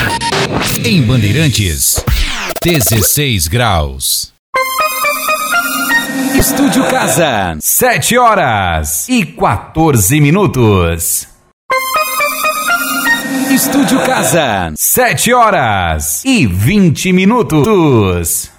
Em Bandeirantes, 16 graus. Estúdio Casa, 7 horas e 14 minutos. Estúdio Casa, 7 horas e 20 minutos.